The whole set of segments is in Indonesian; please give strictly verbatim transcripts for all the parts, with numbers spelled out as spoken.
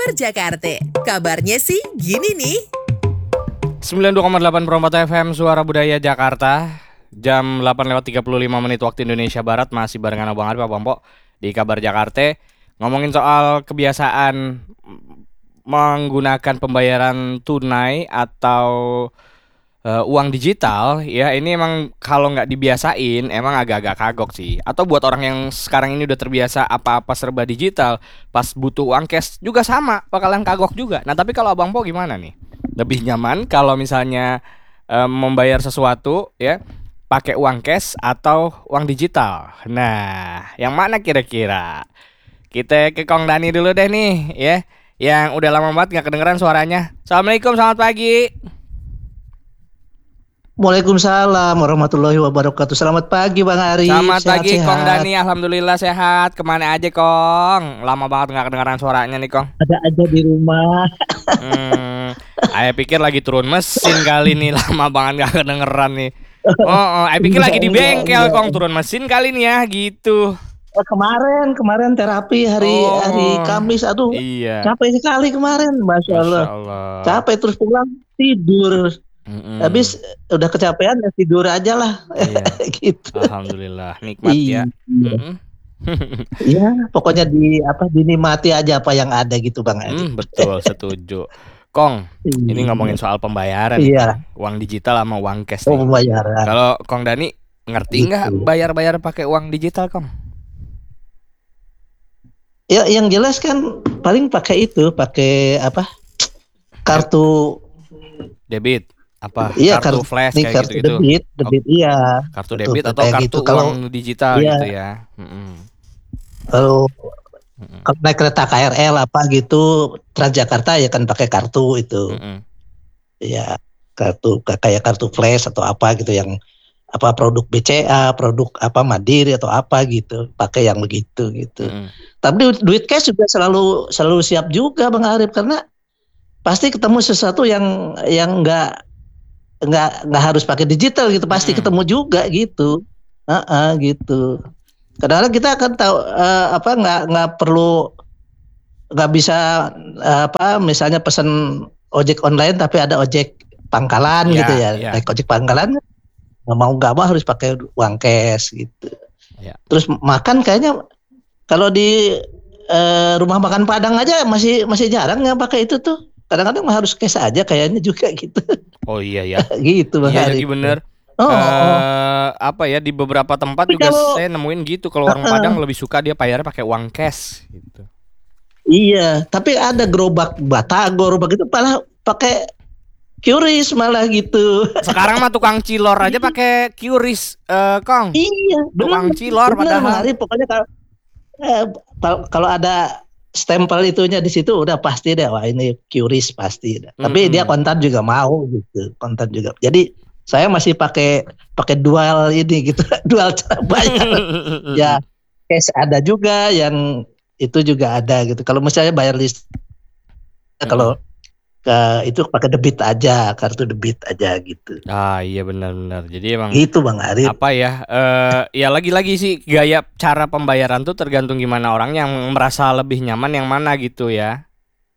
Kabar Jakarta. Kabarnya sih gini nih. sembilan puluh dua koma delapan Perompak F M Suara Budaya Jakarta. Jam delapan lewat tiga puluh lima menit waktu Indonesia Barat. Masih barengan Abang Arif, Abang Po di Kabar Jakarta. Ngomongin soal kebiasaan menggunakan pembayaran tunai atau uh, uang digital. Ya ini emang kalau nggak dibiasain emang agak-agak kagok sih. Atau buat orang yang sekarang ini udah terbiasa apa-apa serba digital, pas butuh uang cash juga sama, bakalan kagok juga. Nah tapi kalau Abang Po gimana nih? Lebih nyaman kalau misalnya um, membayar sesuatu ya pakai uang cash atau uang digital. Nah, yang mana kira-kira? Kita ke Kong Dani dulu deh nih ya, yang udah lama banget gak kedengeran suaranya. Assalamualaikum, selamat pagi. Waalaikumsalam warahmatullahi wabarakatuh. Selamat pagi Bang Ari. Selamat sehat, pagi sehat. Kong Dani, alhamdulillah sehat. Kemana aja Kong? Lama banget gak kedengeran suaranya nih Kong. Ada aja di rumah. Hmm, Ayah pikir lagi turun mesin kali nih, lama banget gak kedengeran nih. Oh, oh Ayah pikir lagi di bengkel Kong, turun mesin kali nih ya gitu. Oh, kemarin kemarin terapi hari Oh, hari Kamis. Aduh, iya. capek sekali kemarin, Masya Allah. Masya Allah. Capek terus pulang tidur. Mm-mm. Habis udah kecapean ya tidur aja lah. Iya. Gitu. Alhamdulillah, nikmat ya. Iya. Mm-mm. Iya, pokoknya di apa dinikmati aja apa yang ada gitu Bang Ari. Hmm, betul, setuju. Kong, ini ngomongin soal pembayaran. Iya. Uang digital sama uang cash Oh, nih. pembayaran. Kalau Kong Dani ngerti nggak Gitu. bayar-bayar pakai uang digital, Kong? Ya, yang jelas kan paling pakai itu, pakai apa? Kartu. Debit apa? Iya, kartu kartu flash nih, kayak kartu gitu-gitu. debit, debit iya. Kartu Betul, debit atau kayak kartu gitu. uang Kalau digital iya. gitu ya. Mm-mm. Kalau Mm-mm. kalau naik kereta K R L apa gitu, Transjakarta ya kan pakai kartu itu. Mm-mm. Ya, kartu kayak kartu flash atau apa gitu yang apa produk B C A, produk apa Mandiri atau apa gitu, pakai yang begitu gitu. Mm-mm. Tapi duit, duit cash juga selalu selalu siap juga Bang Arif, karena pasti ketemu sesuatu yang yang enggak nggak nggak harus pakai digital gitu, pasti Mm-mm. ketemu juga gitu. Heeh, gitu. Kadang-kadang kita akan tahu eh, apa nggak nggak perlu nggak bisa eh, apa misalnya pesan ojek online tapi ada ojek pangkalan Ya, gitu ya, ya. naik ojek pangkalan nggak mau nggak mau harus pakai uang cash gitu. Ya. Terus makan kayaknya kalau di eh, rumah makan Padang aja masih masih jarang nggak pakai itu tuh. Kadang-kadang mah harus cash aja kayaknya juga gitu. Oh iya ya. Gitu Bang Iya Arif. lagi bener. Oh, oh. Eh, apa ya di beberapa tempat Tapi juga kalau- saya nemuin gitu, kalau orang Uh-uh. Padang lebih suka dia bayarnya pakai uang cash gitu. Iya, tapi ada gerobak batagor begitu malah pakai Q R I S malah gitu. Sekarang mah tukang cilor aja pakai Q R I S, eh, Kong. Iya, Tukang benar. cilor Benar, padahal. Bang Ari, pokoknya kalau eh, kalau- kalau ada stempel itunya di situ udah pasti deh, wah ini Q R I S pasti. Dah. Tapi Mm-mm. dia kontan juga mau gitu, kontan juga. Jadi saya masih pakai pakai dual ini gitu, dual cara bayar. Ya, cash ada juga, yang itu juga ada gitu. Kalau misalnya bayar list, kalau ke itu pakai debit aja, kartu debit aja gitu. Ah iya benar-benar. Jadi emang Gitu Bang Arif. apa ya? Eh ya lagi-lagi sih gaya cara pembayaran tuh tergantung gimana orang yang merasa lebih nyaman yang mana gitu ya.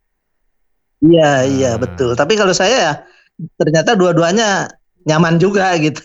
Iya, iya Hmm. betul. Tapi kalau saya ya ternyata dua-duanya nyaman juga gitu.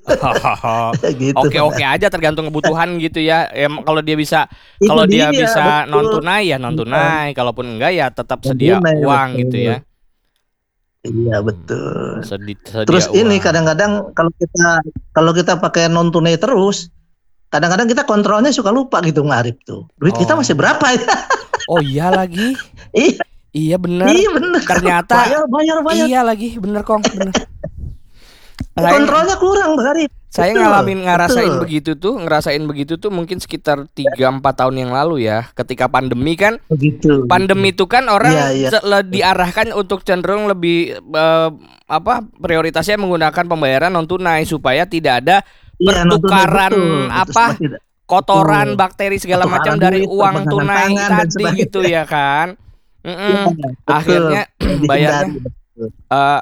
Gitu. Oke-oke aja tergantung kebutuhan gitu ya. Em, kalau dia bisa Itu kalau dia, dia, bisa betul. non tunai ya non tunai, kalaupun enggak ya tetap sedia Non-tunai, uang betul. gitu ya. Iya Hmm. betul. Sedi- sedia Terus ini uang. kadang-kadang kalau kita kalau kita pakai non tunai terus, kadang-kadang kita kontrolnya suka lupa gitu ngarip tuh. Duit kita Oh. masih berapa ya? Oh iya lagi. Iya, Iya bener. iya bener. Ternyata bayar bayar bayar. iya lagi bener Kong bener. Saya, Kontrolnya kurang Bang Arif. saya Betul, ngalamin ngerasain betul. begitu tuh, ngerasain begitu tuh mungkin sekitar tiga empat tahun yang lalu ya, ketika pandemi kan. Begitu. Pandemi itu kan orang Iya, iya. se- le- diarahkan untuk cenderung lebih eh, apa prioritasnya menggunakan pembayaran non tunai supaya tidak ada Iya, non-tunai, pertukaran betul, betul. apa Tidak. kotoran, Betul. bakteri segala Pertukaran macam dari duit, uang perdagangan tunai tangan dan tadi sebagainya. gitu ya kan. Mm-mm. Iya, betul. Akhirnya Dihindari, bayarnya betul. eh,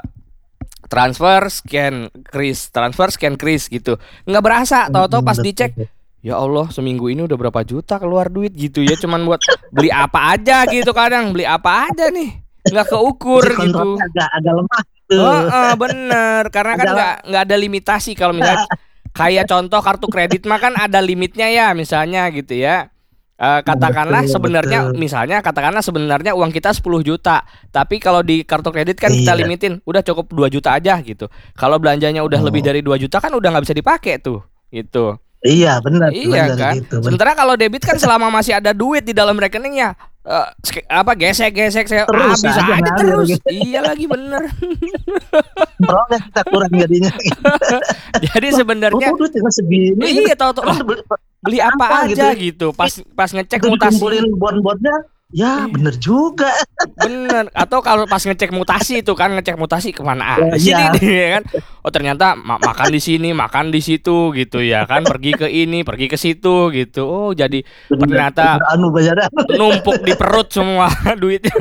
transfer scan kris, transfer scan kris gitu. Nggak berasa, tahu-tahu pas Betul. dicek ya Allah seminggu ini udah berapa juta keluar duit gitu ya, cuman buat beli apa aja gitu, kadang beli apa aja nih nggak keukur Jadi gitu. kontrolnya agak agak lemah gitu. Oh, oh, bener, karena kan Agak- nggak nggak ada limitasi kalau misalnya kayak contoh kartu kredit mah kan ada limitnya ya, misalnya gitu ya. Eh, katakanlah Betul, sebenarnya betul. misalnya katakanlah sebenarnya uang kita sepuluh juta, tapi kalau di kartu kredit kan kita Iya. limitin udah cukup dua juta aja gitu. Kalau belanjanya udah Oh. lebih dari dua juta kan udah nggak bisa dipakai tuh gitu. Iya benar. Iya benar kan. Gitu, benar. Sementara kalau debit kan selama masih ada duit di dalam rekeningnya, eh, ske- apa gesek-gesek saya ah, Terus bisa aja aja ngalir terus. gitu. Iya lagi bener. Kontrolnya kita kurang jadinya. Jadi sebenarnya Oh, duit tinggal segini. iya tahu-tahu Terus oh, beli- beli apa apa aja gitu. gitu. Pas pas ngecek itu mutasi. dikumpulin bon-bonnya, ya Iya. bener juga. Bener. Atau kalau pas ngecek mutasi itu kan ngecek mutasi kemana Ya, aja sini iya. nih, ya kan. Oh ternyata ma- makan di sini, makan di situ gitu ya kan. Pergi ke ini, pergi ke situ gitu. Oh jadi Bener, ternyata bener anu bayaran. numpuk di perut semua duitnya.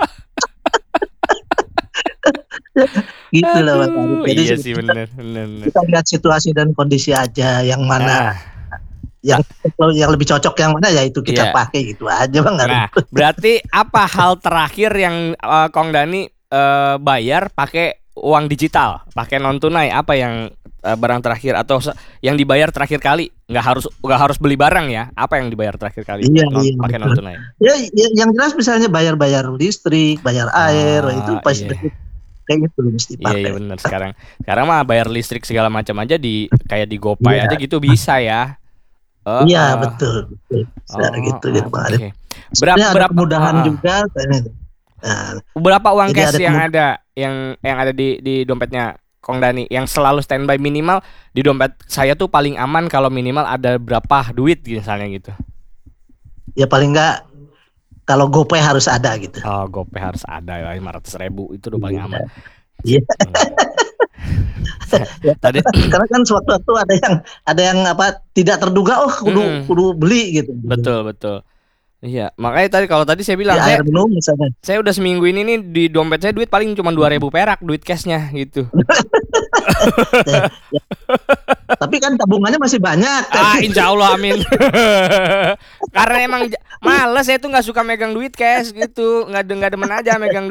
Gitu loh Mas Aduh, Arif. Jadi iya kita- sih bener, bener, bener. kita lihat situasi dan kondisi aja yang mana Nah, yang yang lebih cocok yang mana ya itu kita Iya. pakai gitu aja Bang Arif. nah, berarti apa hal terakhir yang eh, Kong Dani eh, bayar pakai uang digital, pakai non tunai? Apa yang eh, barang terakhir atau se- yang dibayar terakhir kali? Nggak harus nggak harus beli barang ya? Apa yang dibayar terakhir kali? Iya, Non- iya, pakai betul. non tunai. Ya, ya, yang jelas misalnya bayar-bayar listrik, bayar air, Ah, itu pasti iya. kayak gitu mesti Iya, pakai. iya benar sekarang. Sekarang mah bayar listrik segala macam aja di kayak di GoPay Iya. aja gitu bisa ya. Oh, Iya, oh. betul. betul. Bisa Oh, gitu oh, gitu Bang Arif. oke. Berapa Sebenarnya ada berapa kemudahan ah, ah. juga. Nah, Berapa uang Jadi cash ada yang kemud- ada yang yang ada di di dompetnya Kong Dani yang selalu standby minimal di dompet saya tuh paling aman kalau minimal ada berapa duit misalnya gitu. ya paling enggak kalau GoPay harus ada gitu. Oh, GoPay harus ada ya lima ratus ribu itu udah paling aman. Iya. Tadi Karena kan sewaktu-waktu ada yang ada yang apa tidak terduga, oh kudu Mm-mm. kudu beli gitu. betul betul. Iya, makanya tadi kalau tadi saya bilang Di saya air minum misalnya. saya udah seminggu ini nih di dompet saya duit paling cuma dua ribu perak duit cashnya gitu. Tapi kan tabungannya masih banyak. Ah, insya Allah amin. Karena emang j- males saya tuh nggak suka megang duit cash gitu, nggak de- nggak demen aja megang